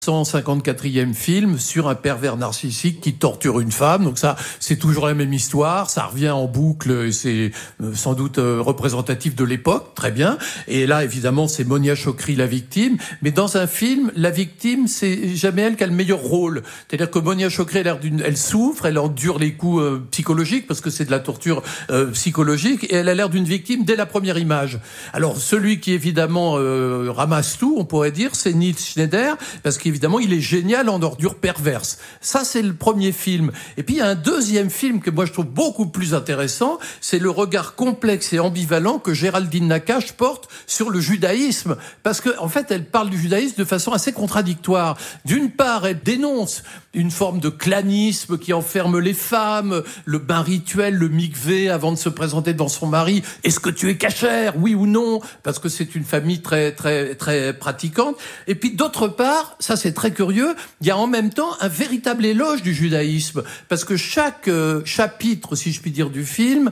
154e film sur un pervers narcissique qui torture une femme. Donc ça, c'est toujours la même histoire. Ça revient en boucle et c'est sans doute représentatif de l'époque. Très bien. Et là, évidemment, c'est Monia Chokri, la victime. Mais dans un film, la victime, c'est jamais elle qui a le meilleur rôle. C'est-à-dire que Monia Chokri, elle souffre, elle endure les coups psychologiques parce que c'est de la torture psychologique et elle a l'air d'une victime dès la première image. Alors, celui qui, évidemment, ramasse tout, on pourrait dire, c'est Nils Schneider parce qu'évidemment, il est génial en ordure perverse. Ça, c'est le premier film. Et puis, il y a un deuxième film que moi, je trouve beaucoup plus intéressant. C'est le regard complexe et ambivalent que Géraldine Nakache porte sur le judaïsme. Parce que, en fait, elle parle du judaïsme de façon assez contradictoire. D'une part, elle dénonce une forme de clanisme qui enferme les femmes, le bain rituel, le mikvé avant de se présenter devant son mari. Est-ce que tu es cachère, oui ou non? Parce que c'est une famille très, très, très pratiquante. Et puis, d'autre part, ça c'est très curieux, il y a en même temps un véritable éloge du judaïsme, parce que chaque chapitre, si je puis dire, du film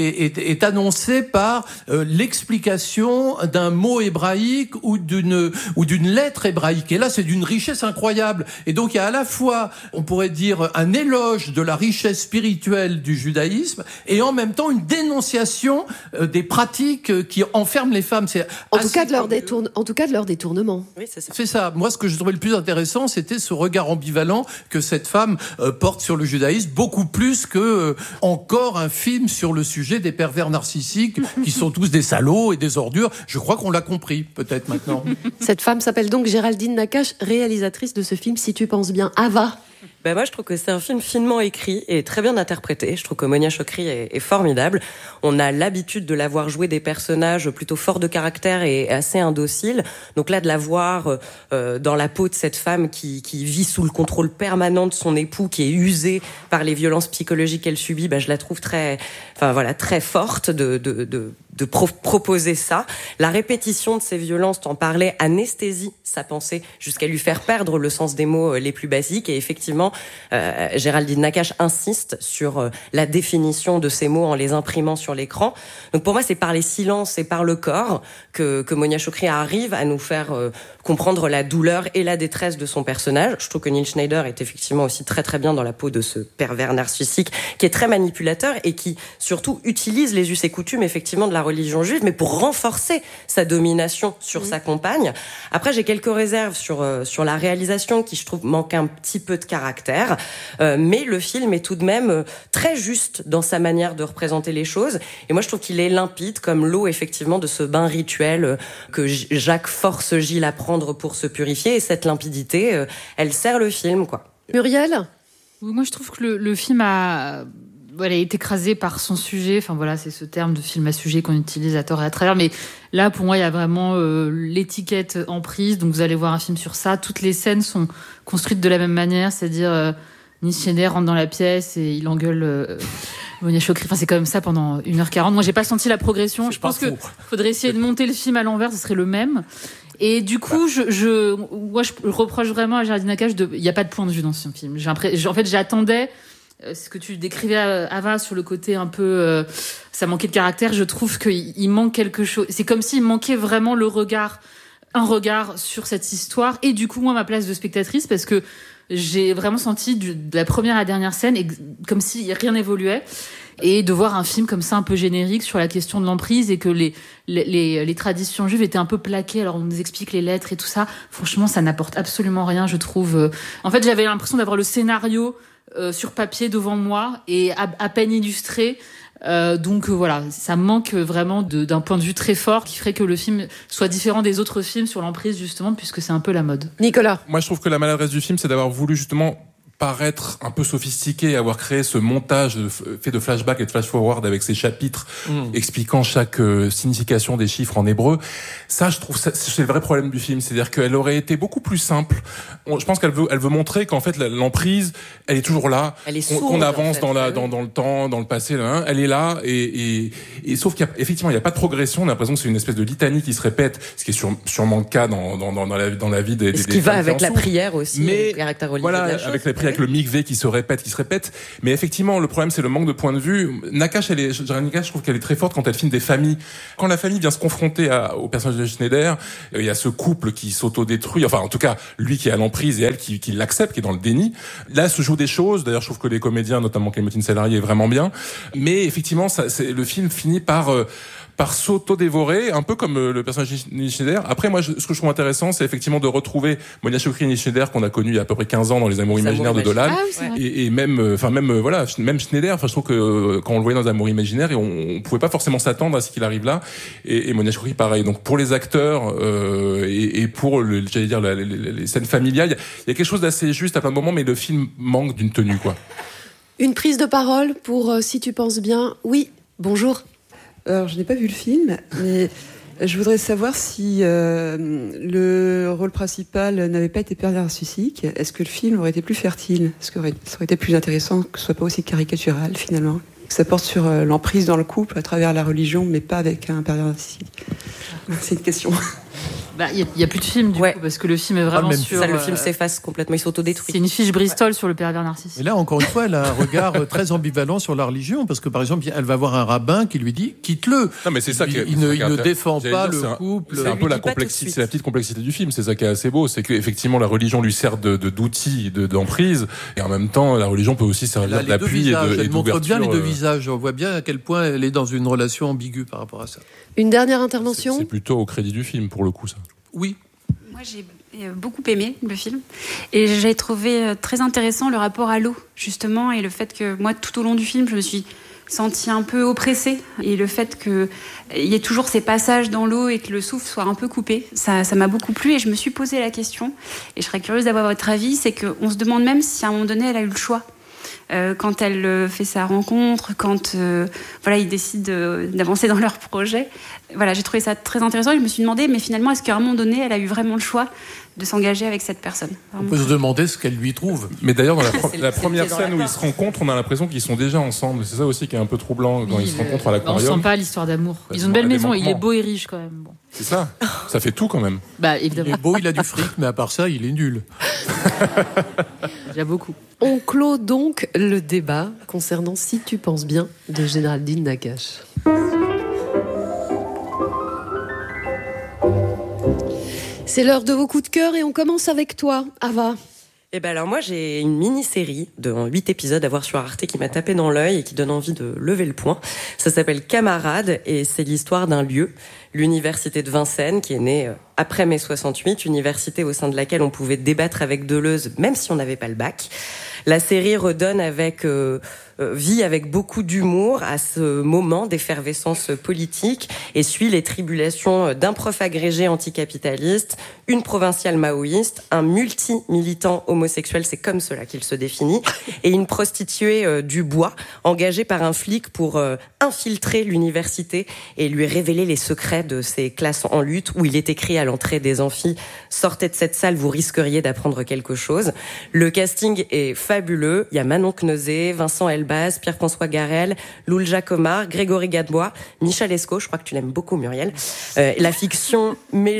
est annoncé par l'explication d'un mot hébraïque ou d'une lettre hébraïque. Et là, c'est d'une richesse incroyable. Et donc, il y a à la fois, on pourrait dire, un éloge de la richesse spirituelle du judaïsme et en même temps une dénonciation des pratiques qui enferment les femmes. En tout cas, de leur détournement. Oui, c'est ça. Moi, ce que je trouvais le plus intéressant, c'était ce regard ambivalent que cette femme porte sur le judaïsme, beaucoup plus que encore un film sur le sujet des pervers narcissiques qui sont tous des salauds et des ordures. Je crois qu'on l'a compris, peut-être maintenant. Cette femme s'appelle donc Géraldine Nakache, réalisatrice de ce film, si tu penses bien. Ava. Ben moi, je trouve que c'est un film finement écrit et très bien interprété. Je trouve que Monia Chokri est formidable. On a l'habitude de la voir jouer des personnages plutôt forts de caractère et assez indociles. Donc là, de la voir dans la peau de cette femme qui vit sous le contrôle permanent de son époux, qui est usé par les violences psychologiques qu'elle subit, je la trouve très forte de proposer ça. La répétition de ces violences, t'en parlais, anesthésie sa pensée jusqu'à lui faire perdre le sens des mots les plus basiques. Et effectivement, Géraldine Nakache insiste sur la définition de ces mots en les imprimant sur l'écran. Donc pour moi, c'est par les silences et par le corps que Monia Chokri arrive à nous faire comprendre la douleur et la détresse de son personnage. Je trouve que Nils Schneider est effectivement aussi très très bien dans la peau de ce pervers narcissique qui est très manipulateur et qui surtout utilise les us et coutumes effectivement de la religion juive, mais pour renforcer sa domination sur sa compagne. Après, j'ai quelques réserves sur la réalisation qui, je trouve, manque un petit peu de caractère, mais le film est tout de même très juste dans sa manière de représenter les choses. Et moi, je trouve qu'il est limpide comme l'eau, effectivement, de ce bain rituel que Jacques force Gilles à prendre pour se purifier. Et cette limpidité, elle sert le film, quoi. Muriel ? Moi, je trouve que le film est écrasé par son sujet. Enfin voilà, c'est ce terme de film à sujet qu'on utilise à tort et à travers. Mais là, pour moi, il y a vraiment l'étiquette en prise. Donc vous allez voir un film sur ça. Toutes les scènes sont construites de la même manière, c'est-à-dire Nils Schneider rentre dans la pièce et il engueule Monia Chokri. Enfin, c'est quand même ça pendant 1h40. Moi, j'ai pas senti la progression. Je pense que faudrait essayer de monter le film à l'envers, ce serait le même. Et du coup, je reproche vraiment à Géraldine Nakache il y a pas de point de vue dans ce film. En fait, j'attendais ce que tu décrivais, Ava, sur le côté un peu ça manquait de caractère. Je trouve qu'il manque quelque chose. C'est comme s'il manquait vraiment un regard sur cette histoire. Et du coup, moi, ma place de spectatrice, parce que j'ai vraiment senti de la première à la dernière scène comme si rien n'évoluait. Et de voir un film comme ça un peu générique sur la question de l'emprise et que les traditions juives étaient un peu plaquées. Alors on nous explique les lettres et tout ça. Franchement, ça n'apporte absolument rien, je trouve. En fait, j'avais l'impression d'avoir le scénario sur papier devant moi et à peine illustré. Donc voilà, ça manque vraiment d'un point de vue très fort qui ferait que le film soit différent des autres films sur l'emprise, justement, puisque c'est un peu la mode. Nicolas. Moi, je trouve que la maladresse du film, c'est d'avoir voulu justement paraître un peu sophistiqué, avoir créé ce montage fait de flashback et de flash-forward avec ces chapitres expliquant chaque signification des chiffres en hébreu. Ça, je trouve, c'est le vrai problème du film. C'est-à-dire qu'elle aurait été beaucoup plus simple. Je pense qu'elle veut montrer qu'en fait, l'emprise, elle est toujours là. Elle est sourde, qu'on avance en fait, dans le temps, dans le passé, là, elle est là et sauf qu'effectivement, il n'y a pas de progression. On a l'impression que c'est une espèce de litanie qui se répète, ce qui est sûrement le cas dans la vie des ce qui va avec la ensuite. prière aussi, mais le caractère religieux voilà, de la chose. avec la prière avec le mikvé qui se répète. Mais effectivement, le problème, c'est le manque de point de vue. Géraldine Nakache, je trouve qu'elle est très forte quand elle filme des familles. Quand la famille vient se confronter au personnage de Schneider, il y a ce couple qui s'autodétruit. Enfin, en tout cas, lui qui est à l'emprise et elle qui l'accepte, qui est dans le déni. Là, se jouent des choses. D'ailleurs, je trouve que les comédiens, notamment Clémentine Sélarié, est vraiment bien. Mais effectivement, le film finit par s'auto-dévorer, un peu comme le personnage de Schneider. Après, moi, ce que je trouve intéressant, c'est effectivement de retrouver Monia Chokri et Schneider qu'on a connu il y a à peu près 15 ans dans Les Amours imaginaires de Dolan. Et même Schneider, je trouve que quand on le voyait dans Les Amours imaginaires, on pouvait pas forcément s'attendre à ce qu'il arrive là. Et Monia Chokri, pareil. Donc, pour les acteurs, et pour les scènes familiales, il y a quelque chose d'assez juste à plein de moments, mais le film manque d'une tenue, quoi. Une prise de parole pour Si tu penses bien. Oui, bonjour. Alors, je n'ai pas vu le film, mais je voudrais savoir si le rôle principal n'avait pas été pervers narcissique. Est-ce que le film aurait été plus fertile? Est-ce que ça aurait été plus intéressant que ce soit pas aussi caricatural, finalement? Que ça porte sur l'emprise dans le couple à travers la religion, mais pas avec un pervers narcissique. C'est une question. Il y a plus de film du coup, parce que le film est vraiment sur... Ça, le film s'efface complètement, il s'autodétruit. C'est une fiche Bristol sur le pervers narcissique. Et là, encore une fois, elle a un regard très ambivalent sur la religion, parce que par exemple, elle va voir un rabbin qui lui dit « quitte-le ». Non, mais c'est ça il ne défend pas le couple. C'est un peu la complexité, c'est la petite complexité du film. C'est ça qui est assez beau, c'est qu'effectivement la religion lui sert d'outil, d'emprise, et en même temps la religion peut aussi servir d'appui et d'ouverture. Elle montre bien les deux visages. On voit bien à quel point elle est dans une relation ambiguë par rapport à ça. Une dernière intervention. C'est plutôt au crédit du film pour le coup, ça. Oui. Moi, j'ai beaucoup aimé le film et j'ai trouvé très intéressant le rapport à l'eau, justement, et le fait que moi, tout au long du film, je me suis sentie un peu oppressée, et le fait qu'il y ait toujours ces passages dans l'eau et que le souffle soit un peu coupé, ça m'a beaucoup plu, et je me suis posé la question, et je serais curieuse d'avoir votre avis, c'est qu'on se demande même si à un moment donné, elle a eu le choix. Quand elle fait sa rencontre, quand ils décident d'avancer dans leur projet. Voilà, j'ai trouvé ça très intéressant. Je me suis demandé, mais finalement, est-ce qu'à un moment donné, elle a eu vraiment le choix de s'engager avec cette personne? On peut se demander ce qu'elle lui trouve. Mais d'ailleurs, dans la première scène où ils se rencontrent, on a l'impression qu'ils sont déjà ensemble. C'est ça aussi qui est un peu troublant quand ils se rencontrent à l'aquarium. On sent pas l'histoire d'amour. Ils ont une belle maison, il est beau et riche quand même. Bon. C'est ça. Ça fait tout quand même. Évidemment. Il est beau, il a du fric, mais à part ça, il est nul. Il y a beaucoup. On clôt donc le débat concernant Si tu penses bien de Géraldine Nakache. C'est l'heure de vos coups de cœur et on commence avec toi, Ava. Alors moi j'ai une mini-série de 8 épisodes à voir sur Arte qui m'a tapé dans l'œil et qui donne envie de lever le poing. Ça s'appelle Camarades et c'est l'histoire d'un lieu, l'université de Vincennes, qui est née après mai 68, université au sein de laquelle on pouvait débattre avec Deleuze même si on n'avait pas le bac. La série redonne vie avec beaucoup d'humour à ce moment d'effervescence politique et suit les tribulations d'un prof agrégé anticapitaliste, une provinciale maoïste, un multi-militant homosexuel, c'est comme cela qu'il se définit, et une prostituée du bois engagée par un flic pour infiltrer l'université et lui révéler les secrets de ces classes en lutte où il est écrit à l'entrée des amphis « Sortez de cette salle, vous risqueriez d'apprendre quelque chose ». Le casting est fabuleux, il y a Manon Kneuzé, Vincent Elbaz, Pierre-François Garel, Loul Jacomard, Grégory Gadebois, Michel Escaut, je crois que tu l'aimes beaucoup Muriel. La fiction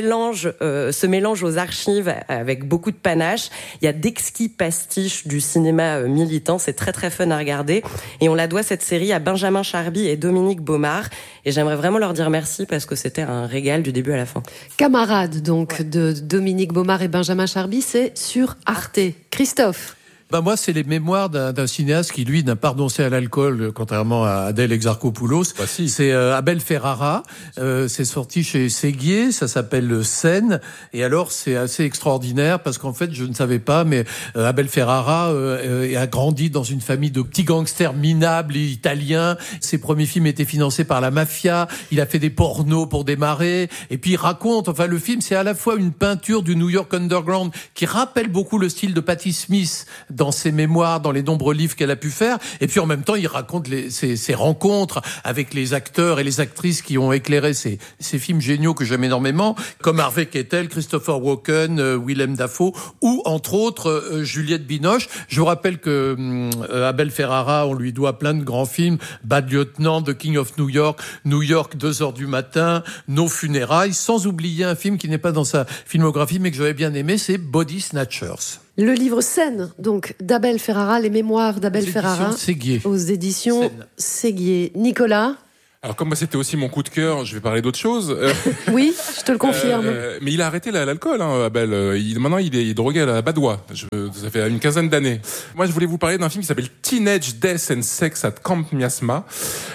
se mélange aux archives avec beaucoup de panache. Il y a d'exquis pastiches du cinéma militant, c'est très très fun à regarder. Et on la doit cette série à Benjamin Charby et Dominique Baumard. Et j'aimerais vraiment leur dire merci parce que c'était un régal du début à la fin. Camarades donc de Dominique Baumard et Benjamin Charby, c'est sur Arte. Christophe. Moi, c'est les mémoires d'un cinéaste qui, lui, n'a pas renoncé à l'alcool, contrairement à Adèle Exarchopoulos. Si. C'est Abel Ferrara. C'est sorti chez Séguier. Ça s'appelle Seine. Et alors, c'est assez extraordinaire parce qu'en fait, je ne savais pas, mais Abel Ferrara a grandi dans une famille de petits gangsters minables et italiens. Ses premiers films étaient financés par la mafia. Il a fait des pornos pour démarrer. Et puis, il raconte, le film, c'est à la fois une peinture du New York Underground qui rappelle beaucoup le style de Patti Smith dans ses mémoires, dans les nombreux livres qu'elle a pu faire. Et puis en même temps, il raconte ses rencontres avec les acteurs et les actrices qui ont éclairé ces films géniaux que j'aime énormément, comme Harvey Keitel, Christopher Walken, Willem Dafoe, ou entre autres Juliette Binoche. Je vous rappelle que Abel Ferrara, on lui doit plein de grands films, Bad Lieutenant, The King of New York, 2h du matin, Nos funérailles, sans oublier un film qui n'est pas dans sa filmographie mais que j'avais bien aimé, c'est Body Snatchers. Le livre Scène, donc, d'Abel Ferrara, les mémoires d'Abel Ferrara. Séguier. Aux éditions Séguier. Nicolas? Alors comme moi c'était aussi mon coup de cœur, je vais parler d'autre chose. Oui, je te le confirme. Mais il a arrêté l'alcool, Abel. Maintenant il est drogué à la badoie. Ça fait une quinzaine d'années. Moi je voulais vous parler d'un film qui s'appelle Teenage Death and Sex at Camp Miasma.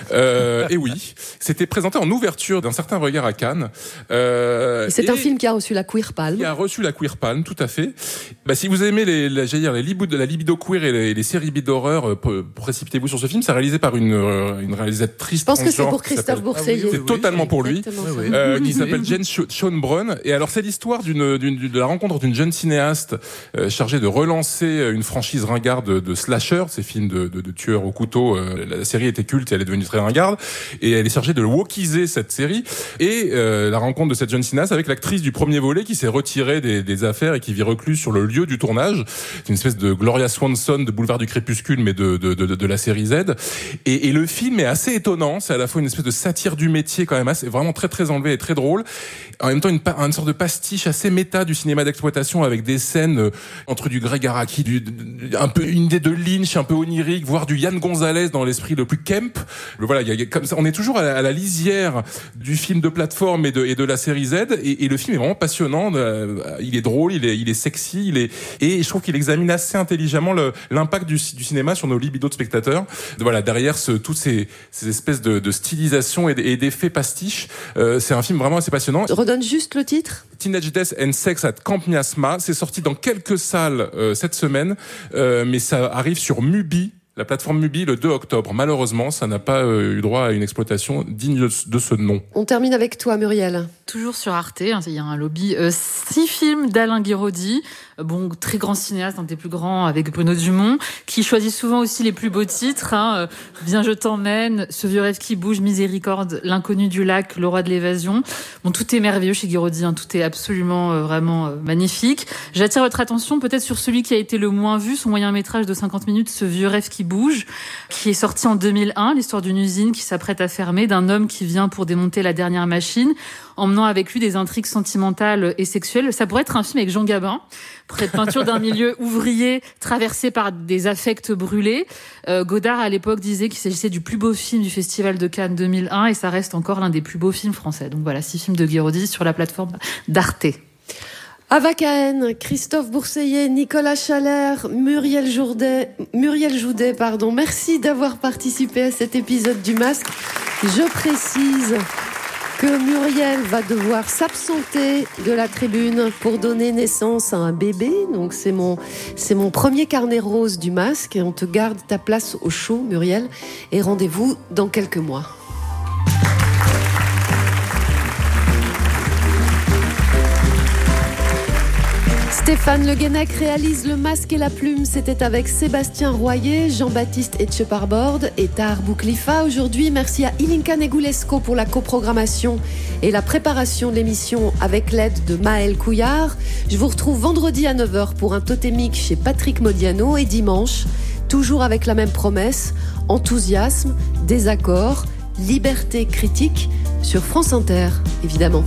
Et oui, c'était présenté en ouverture d'un certain regard à Cannes. C'est un film qui a reçu la Queer Palm. Qui a reçu la Queer Palm, tout à fait. Si vous aimez la libido queer et les séries d'horreur, précipitez-vous sur ce film. C'est réalisé par une réalisatrice. Je pense que c'est pour Christophe Bourseillet. C'est totalement pour lui. Qui s'appelle Jen Schoenbrunn. Et alors c'est l'histoire de la rencontre d'une jeune cinéaste chargée de relancer une franchise ringarde de slasher, ces films de tueurs au couteau. La série était culte et elle est devenue très ringarde. Et elle est chargée de wokiser cette série. Et la rencontre de cette jeune cinéaste avec l'actrice du premier volet qui s'est retirée des affaires et qui vit recluse sur le lieu du tournage. C'est une espèce de Gloria Swanson de Boulevard du Crépuscule, mais de la série Z. Et le film est assez étonnant. C'est à la fois une espèce de satire du métier quand même, assez, vraiment très très enlevé et très drôle. En même temps, une sorte de pastiche assez méta du cinéma d'exploitation avec des scènes entre du Greg Araki, un peu une idée de Lynch, un peu onirique, voire du Yann Gonzalez dans l'esprit le plus camp. Voilà, il y a comme ça, on est toujours à la lisière du film de plateforme et de la série Z. Et le film est vraiment passionnant. Il est drôle, il est sexy, et je trouve qu'il examine assez intelligemment l'impact du cinéma sur nos libidos de spectateurs. Voilà, derrière toutes ces espèces de stylisation et d'effets pastiches. C'est un film vraiment assez passionnant. Redonne juste le titre. Teenage Death and Sex at Camp Miasma. C'est sorti dans quelques salles cette semaine, mais ça arrive sur Mubi, la plateforme Mubi, le 2 octobre. Malheureusement, ça n'a pas eu droit à une exploitation digne de ce nom. On termine avec toi, Muriel. Toujours sur Arte, il y a un lobby. 6 films d'Alain Guiraudy, très grand cinéaste, un des plus grands avec Bruno Dumont, qui choisit souvent aussi les plus beaux titres. Viens, je t'emmène, Ce vieux rêve qui bouge, Miséricorde, L'inconnu du lac, Le roi de l'évasion. Tout est merveilleux chez Guiraudy, tout est absolument vraiment magnifique. J'attire votre attention peut-être sur celui qui a été le moins vu, son moyen-métrage de 50 minutes, Ce vieux rêve qui bouge, qui est sorti en 2001, l'histoire d'une usine qui s'apprête à fermer, d'un homme qui vient pour démonter la dernière machine, emmenant avec lui des intrigues sentimentales et sexuelles. Ça pourrait être un film avec Jean Gabin, près de peinture d'un milieu ouvrier traversé par des affects brûlés. Godard, à l'époque, disait qu'il s'agissait du plus beau film du Festival de Cannes 2001 et ça reste encore l'un des plus beaux films français. Donc voilà, 6 films de Guiraudy sur la plateforme d'Arte. Ava Cahen, Christophe Bourseillet, Nicolas Chalère, Muriel Joudet, merci d'avoir participé à cet épisode du Masque. Je précise que Muriel va devoir s'absenter de la tribune pour donner naissance à un bébé. Donc c'est mon premier carnet rose du Masque. Et on te garde ta place au chaud, Muriel. Et rendez-vous dans quelques mois. Stéphane Le Guenec réalise Le Masque et la Plume. C'était avec Sébastien Royer, Jean-Baptiste Etcheparbord et Tahar Bouklifa. Aujourd'hui, merci à Ilinka Negulesco pour la coprogrammation et la préparation de l'émission avec l'aide de Maël Couillard. Je vous retrouve vendredi à 9h pour un totémique chez Patrick Modiano et dimanche, toujours avec la même promesse, enthousiasme, désaccord, liberté critique sur France Inter, évidemment.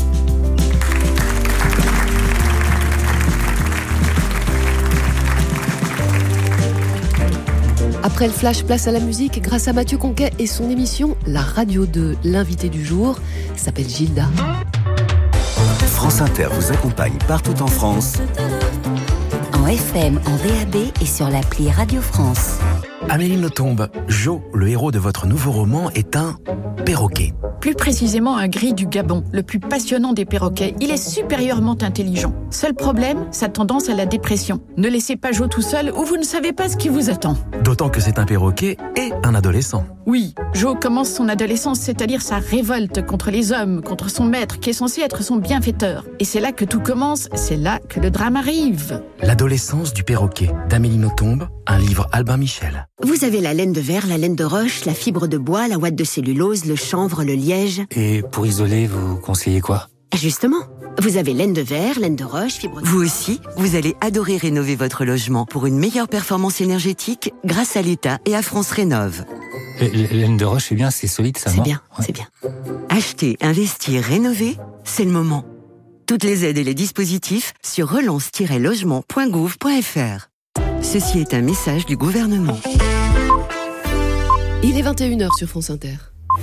Après le flash, place à la musique grâce à Mathieu Conquet et son émission La Radio 2. L'invité du jour s'appelle Gilda. France Inter vous accompagne partout en France. En FM, en DAB et sur l'appli Radio France. Amélie Nothomb, Jo, le héros de votre nouveau roman, est un perroquet. Plus précisément un gris du Gabon, le plus passionnant des perroquets. Il est supérieurement intelligent. Seul problème, sa tendance à la dépression. Ne laissez pas Jo tout seul ou vous ne savez pas ce qui vous attend. D'autant que c'est un perroquet et un adolescent. Oui, Jo commence son adolescence, c'est-à-dire sa révolte contre les hommes, contre son maître qui est censé être son bienfaiteur. Et c'est là que tout commence, c'est là que le drame arrive. L'adolescence du perroquet, d'Amélie Nothomb, un livre Albin Michel. Vous avez la laine de verre, la laine de roche, la fibre de bois, la ouate de cellulose, le chanvre, le liège. Et pour isoler, vous conseillez quoi ? Justement, vous avez laine de verre, laine de roche, fibre de... Vous aussi, vous allez adorer rénover votre logement pour une meilleure performance énergétique grâce à l'État et à France Rénov'. Laine de roche, c'est bien, c'est solide ça, non ? C'est bien, c'est bien. Acheter, investir, rénover, c'est le moment. Toutes les aides et les dispositifs sur relance-logement.gouv.fr. Ceci est un message du gouvernement. Il est 21h sur France Inter.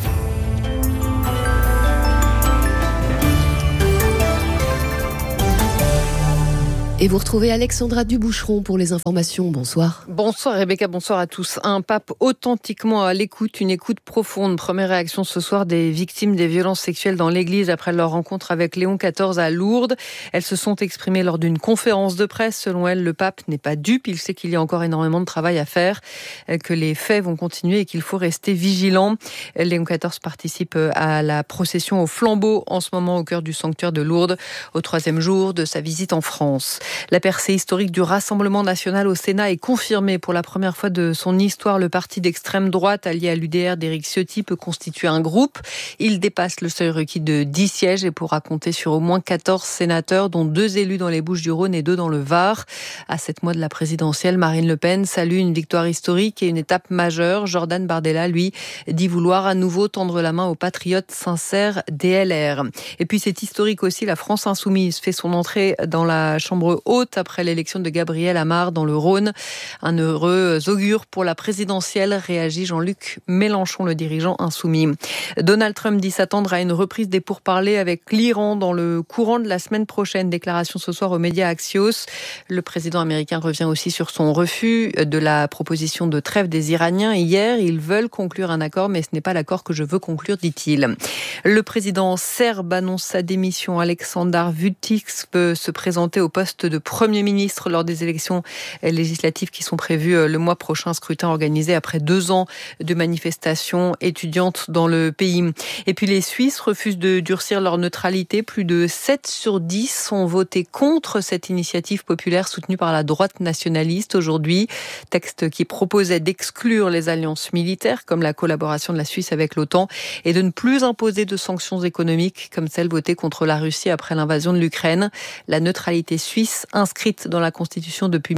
Et vous retrouvez Alexandra Duboucheron pour les informations. Bonsoir. Bonsoir Rebecca, bonsoir à tous. Un pape authentiquement à l'écoute, une écoute profonde. Première réaction ce soir des victimes des violences sexuelles dans l'église après leur rencontre avec Léon XIV à Lourdes. Elles se sont exprimées lors d'une conférence de presse. Selon elles, le pape n'est pas dupe. Il sait qu'il y a encore énormément de travail à faire, que les faits vont continuer et qu'il faut rester vigilant. Léon XIV participe à la procession au flambeau en ce moment au cœur du sanctuaire de Lourdes, au 3e jour de sa visite en France. La percée historique du Rassemblement national au Sénat est confirmée. Pour la première fois de son histoire, le parti d'extrême droite allié à l'UDR d'Éric Ciotti peut constituer un groupe. Il dépasse le seuil requis de 10 sièges et pourra compter sur au moins 14 sénateurs, dont 2 élus dans les Bouches-du-Rhône et 2 dans le Var. À 7 mois de la présidentielle, Marine Le Pen salue une victoire historique et une étape majeure. Jordan Bardella, lui, dit vouloir à nouveau tendre la main aux patriotes sincères DLR. Et puis c'est historique aussi, la France insoumise fait son entrée dans la chambre haute après l'élection de Gabriel Amar dans le Rhône. Un heureux augure pour la présidentielle, réagit Jean-Luc Mélenchon, le dirigeant insoumis. Donald Trump dit s'attendre à une reprise des pourparlers avec l'Iran dans le courant de la semaine prochaine. Déclaration ce soir aux médias Axios. Le président américain revient aussi sur son refus de la proposition de trêve des Iraniens. Hier, ils veulent conclure un accord, mais ce n'est pas l'accord que je veux conclure, dit-il. Le président serbe annonce sa démission. Aleksandar Vučić peut se présenter au poste de Premier ministre lors des élections législatives qui sont prévues le mois prochain. Scrutin organisé après 2 ans de manifestations étudiantes dans le pays. Et puis les Suisses refusent de durcir leur neutralité. Plus de 7 sur 10 ont voté contre cette initiative populaire soutenue par la droite nationaliste aujourd'hui. Texte qui proposait d'exclure les alliances militaires comme la collaboration de la Suisse avec l'OTAN et de ne plus imposer de sanctions économiques comme celles votées contre la Russie après l'invasion de l'Ukraine. La neutralité suisse, inscrite dans la Constitution depuis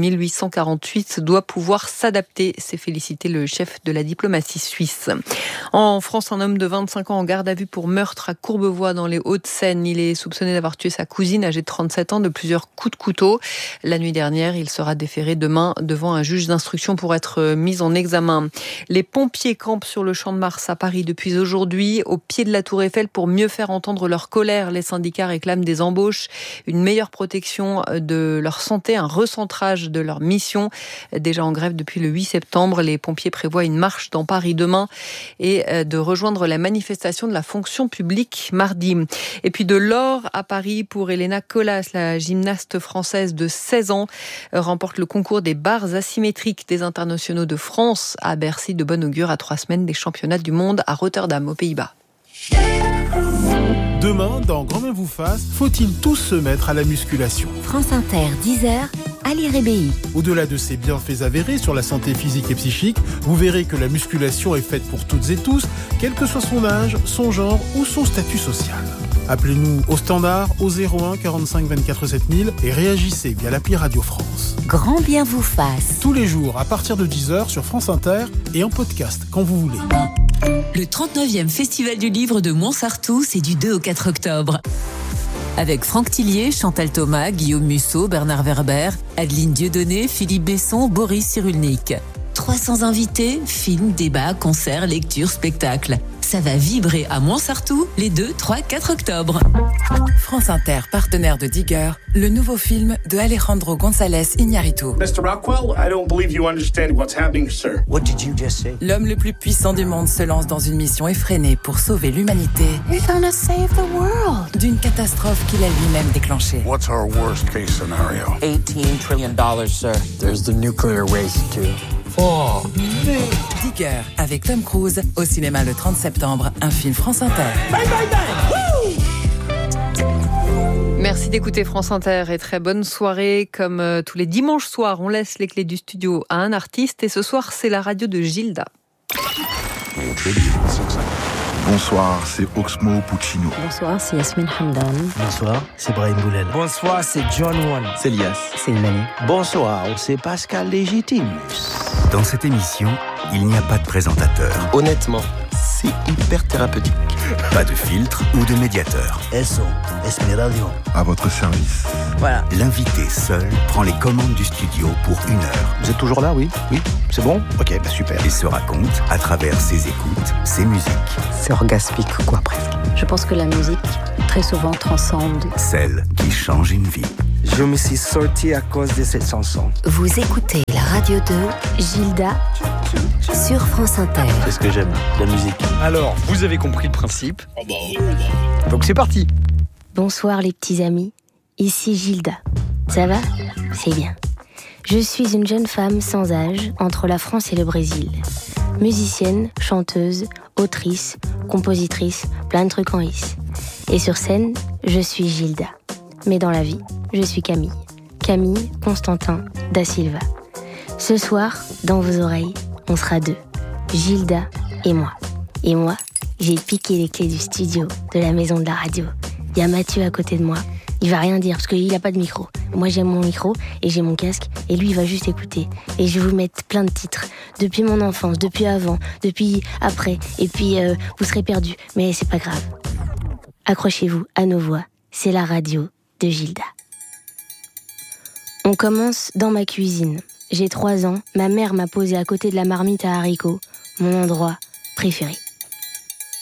1848, doit pouvoir s'adapter, s'est félicité le chef de la diplomatie suisse. En France, un homme de 25 ans en garde à vue pour meurtre à Courbevoie dans les Hauts-de-Seine. Il est soupçonné d'avoir tué sa cousine âgée de 37 ans de plusieurs coups de couteau. La nuit dernière, il sera déféré demain devant un juge d'instruction pour être mis en examen. Les pompiers campent sur le Champ de Mars à Paris depuis aujourd'hui, au pied de la Tour Eiffel, pour mieux faire entendre leur colère. Les syndicats réclament des embauches, une meilleure protection de leur santé, un recentrage de leur mission. Déjà en grève depuis le 8 septembre, les pompiers prévoient une marche dans Paris demain et de rejoindre la manifestation de la fonction publique mardi. Et puis de l'or à Paris pour Elena Colas, la gymnaste française de 16 ans, remporte le concours des barres asymétriques des internationaux de France à Bercy, de bon augure à 3 semaines des championnats du monde à Rotterdam, aux Pays-Bas. Demain, dans Grand Bien vous fasse, faut-il tous se mettre à la musculation ? France Inter, 10h, Ali Rébéi. Au-delà de ses bienfaits avérés sur la santé physique et psychique, vous verrez que la musculation est faite pour toutes et tous, quel que soit son âge, son genre ou son statut social. Appelez-nous au standard au 01 45 24 7000 et réagissez via l'appli Radio France. Grand Bien vous fasse. Tous les jours à partir de 10h sur France Inter et en podcast quand vous voulez. Le 39e Festival du Livre de Montsartou, c'est du 2 au 4 octobre. Avec Franck Tillier, Chantal Thomas, Guillaume Musso, Bernard Werber, Adeline Dieudonné, Philippe Besson, Boris Cyrulnik. 300 invités, films, débats, concerts, lectures, spectacles. Ça va vibrer à Montsartou les 2, 3, 4 octobre. France Inter, partenaire de Digger, le nouveau film de Alejandro González Iñárritu. Mr. Rockwell, I don't believe you understand what's happening, sir. What did you just say? L'homme le plus puissant du monde se lance dans une mission effrénée pour sauver l'humanité. We're gonna save the world. D'une catastrophe qu'il a lui-même déclenchée. What's our worst case scenario? $18 trillion, sir. There's the nuclear waste, too. Oh, Digger, avec Tom Cruise, au cinéma le 30 septembre, un film France Inter. Bang, bang, bang. Merci d'écouter France Inter et très bonne soirée. Comme tous les dimanches soirs, on laisse les clés du studio à un artiste et ce soir, c'est la radio de Gilda. Bonsoir, c'est Oxmo Puccino. Bonsoir, c'est Yasmine Hamdan. Bonsoir, c'est Brahim Boulel. Bonsoir, c'est John One. C'est Lias. C'est Mani. Bonsoir, c'est Pascal Légitimus. Dans cette émission, il n'y a pas de présentateur. Honnêtement, c'est hyper thérapeutique. Pas de filtre ou de médiateur. Eso, es mi radio. À votre service. Voilà. L'invité seul prend les commandes du studio pour 1 heure. Vous êtes toujours là, oui? Oui? C'est bon? Ok, bah super. Et se raconte à travers ses écoutes, ses musiques. C'est orgasmique, quoi, presque. Je pense que la musique, très souvent, transcende. Celle qui change une vie. Je me suis sorti à cause de cette chanson. Vous écoutez la radio de Gilda sur France Inter. C'est ce que j'aime, la musique. Alors, vous avez compris le principe. Donc c'est parti. Bonsoir les petits amis, ici Gilda. Ça va? C'est bien. Je suis une jeune femme sans âge entre la France et le Brésil. Musicienne, chanteuse, autrice, compositrice, plein de trucs en is. Et sur scène, je suis Gilda. Mais dans la vie, je suis Camille. Camille Constantin da Silva. Ce soir, dans vos oreilles, on sera 2. Gilda et moi. Et moi, j'ai piqué les clés du studio, de la maison de la radio. Il y a Mathieu à côté de moi. Il va rien dire parce qu'il a pas de micro. Moi, j'ai mon micro et j'ai mon casque et lui, il va juste écouter. Et je vais vous mettre plein de titres. Depuis mon enfance, depuis avant, depuis après. Et puis, vous serez perdus. Mais c'est pas grave. Accrochez-vous à nos voix. C'est la radio de Gilda. On commence dans ma cuisine. J'ai 3 ans. Ma mère m'a posé à côté de la marmite à haricots. Mon endroit préféré.